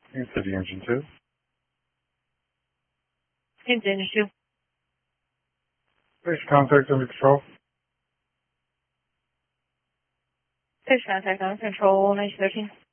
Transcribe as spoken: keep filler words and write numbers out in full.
City Engine two. Engine two. Please contact under control. Please contact on control nine thirteen.